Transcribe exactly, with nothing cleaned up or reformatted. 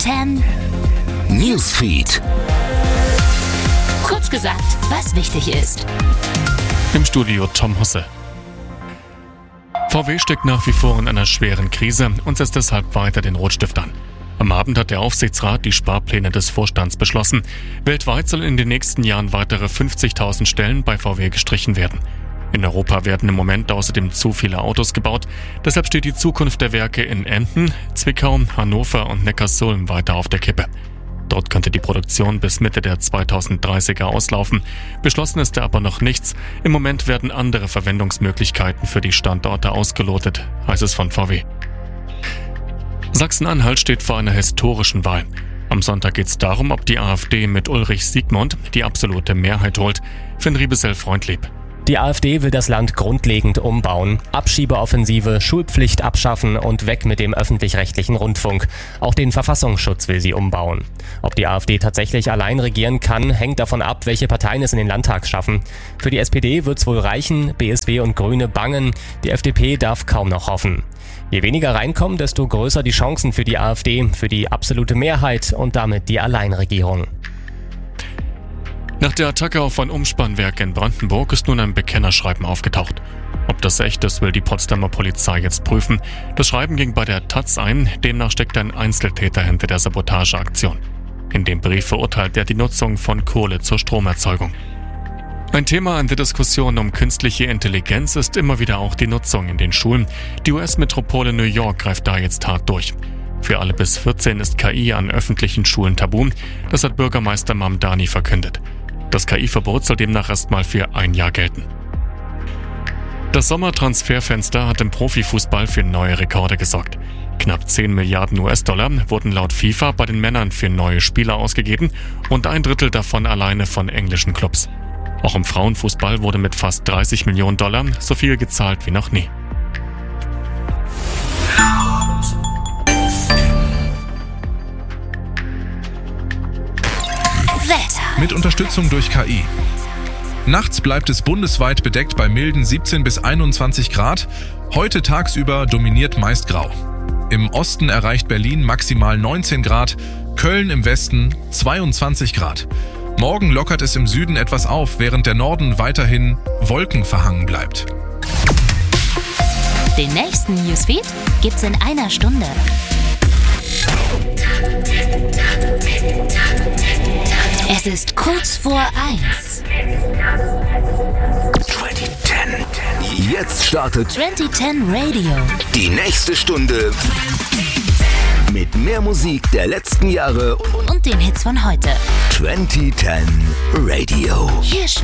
zehn Newsfeed. Kurz gesagt, was wichtig ist. Im Studio Tom Husse. V W steckt nach wie vor in einer schweren Krise und setzt deshalb weiter den Rotstift an. Am Abend hat der Aufsichtsrat die Sparpläne des Vorstands beschlossen. Weltweit sollen in den nächsten Jahren weitere fünfzigtausend Stellen bei V W gestrichen werden. In Europa werden im Moment außerdem zu viele Autos gebaut. Deshalb steht die Zukunft der Werke in Emden, Zwickau, Hannover und Neckarsulm weiter auf der Kippe. Dort könnte die Produktion bis Mitte der zweitausenddreißiger auslaufen. Beschlossen ist aber noch nichts. Im Moment werden andere Verwendungsmöglichkeiten für die Standorte ausgelotet, heißt es von V W. Sachsen-Anhalt steht vor einer historischen Wahl. Am Sonntag geht es darum, ob die AfD mit Ulrich Siegmund die absolute Mehrheit holt. Finn Riebesell-Freundlieb. Die AfD will das Land grundlegend umbauen, Abschiebeoffensive, Schulpflicht abschaffen und weg mit dem öffentlich-rechtlichen Rundfunk. Auch den Verfassungsschutz will sie umbauen. Ob die AfD tatsächlich allein regieren kann, hängt davon ab, welche Parteien es in den Landtag schaffen. Für die S P D wird's wohl reichen, B S W und Grüne bangen, die F D P darf kaum noch hoffen. Je weniger reinkommen, desto größer die Chancen für die AfD, für die absolute Mehrheit und damit die Alleinregierung. Nach der Attacke auf ein Umspannwerk in Brandenburg ist nun ein Bekennerschreiben aufgetaucht. Ob das echt ist, will die Potsdamer Polizei jetzt prüfen. Das Schreiben ging bei der Taz ein, demnach steckt ein Einzeltäter hinter der Sabotageaktion. In dem Brief verurteilt er die Nutzung von Kohle zur Stromerzeugung. Ein Thema in der Diskussion um künstliche Intelligenz ist immer wieder auch die Nutzung in den Schulen. Die U S-Metropole New York greift da jetzt hart durch. Für alle bis vierzehn ist K I an öffentlichen Schulen tabu. Das hat Bürgermeister Mamdani verkündet. Das K I-Verbot soll demnach erstmal für ein Jahr gelten. Das Sommertransferfenster hat im Profifußball für neue Rekorde gesorgt. Knapp zehn Milliarden U S-Dollar wurden laut FIFA bei den Männern für neue Spieler ausgegeben und ein Drittel davon alleine von englischen Clubs. Auch im Frauenfußball wurde mit fast dreißig Millionen Dollar so viel gezahlt wie noch nie. Mit Unterstützung durch K I. Nachts bleibt es bundesweit bedeckt bei milden siebzehn bis einundzwanzig Grad. Heute tagsüber dominiert meist grau. Im Osten erreicht Berlin maximal neunzehn Grad, Köln im Westen zweiundzwanzig Grad. Morgen lockert es im Süden etwas auf, während der Norden weiterhin wolkenverhangen bleibt. Den nächsten Newsfeed gibt's in einer Stunde. Es ist kurz vor eins. zwanzig zehn. Jetzt startet zwanzig zehn Radio. die nächste Stunde mit mehr Musik der letzten Jahre Und den Hits von heute. zwanzig zehn Radio. Hier